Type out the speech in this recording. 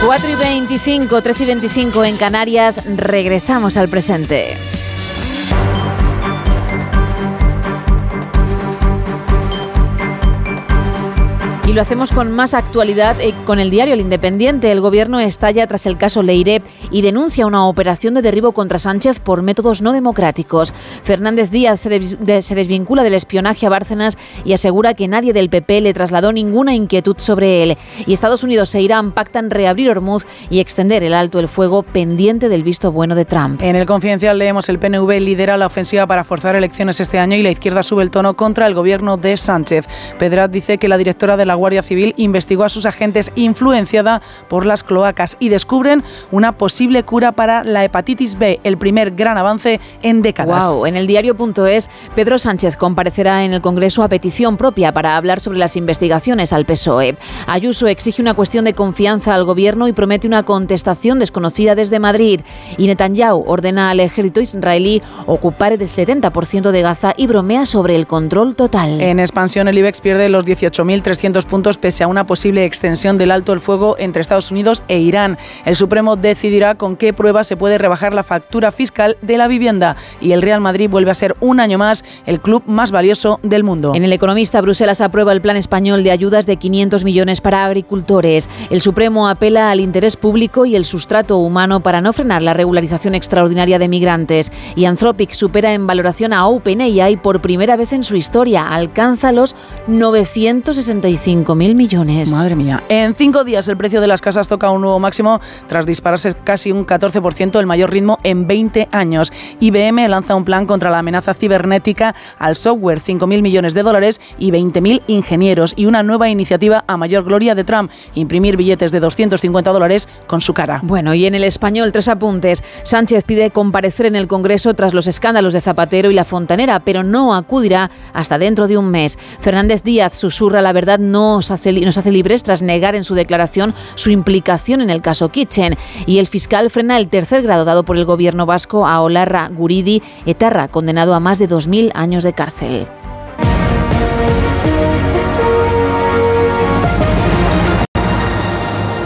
4:25, 3:25 en Canarias, regresamos al presente. Y lo hacemos con más actualidad con el diario El Independiente. El gobierno estalla tras el caso Leirep y denuncia una operación de derribo contra Sánchez por métodos no democráticos. Fernández Díaz se desvincula del espionaje a Bárcenas y asegura que nadie del PP le trasladó ninguna inquietud sobre él. Y Estados Unidos e Irán pactan reabrir Hormuz y extender el alto el fuego pendiente del visto bueno de Trump. En El Confidencial leemos: el PNV lidera la ofensiva para forzar elecciones este año y la izquierda sube el tono contra el gobierno de Sánchez. Pedraz dice que la directora de la Guardia Civil investigó a sus agentes influenciada por las cloacas y descubren una posible cura para la hepatitis B, el primer gran avance en décadas. Wow. En el diario.es, Pedro Sánchez comparecerá en el Congreso a petición propia para hablar sobre las investigaciones al PSOE. Ayuso exige una cuestión de confianza al gobierno y promete una contestación desconocida desde Madrid. Y Netanyahu ordena al ejército israelí ocupar el 70% de Gaza y bromea sobre el control total. En expansión, el IBEX pierde los 18.300 puntos pese a una posible extensión del alto el fuego entre Estados Unidos e Irán. El Supremo decidirá con qué pruebas se puede rebajar la factura fiscal de la vivienda. Y el Real Madrid vuelve a ser un año más el club más valioso del mundo. En El Economista, Bruselas aprueba el plan español de ayudas de 500 millones para agricultores. El Supremo apela al interés público y el sustrato humano para no frenar la regularización extraordinaria de migrantes. Y Anthropic supera en valoración a OpenAI por primera vez en su historia. Alcanza los 965.000 millones. Madre mía. En 5 días el precio de las casas toca un nuevo máximo tras dispararse casi un 14%, el mayor ritmo en 20 años. IBM lanza un plan contra la amenaza cibernética al software, 5.000 millones de dólares y 20.000 ingenieros. Y una nueva iniciativa a mayor gloria de Trump, imprimir billetes de $250 con su cara. Bueno, y en El Español, 3 apuntes. Sánchez pide comparecer en el Congreso tras los escándalos de Zapatero y La Fontanera, pero no acudirá hasta dentro de un mes. Fernández Díaz susurra: la verdad nos hace libres, tras negar en su declaración su implicación en el caso Kitchen. Y el fiscal frena el tercer grado dado por el gobierno vasco a Olarra Guridi Etarra, condenado a más de 2.000 años de cárcel.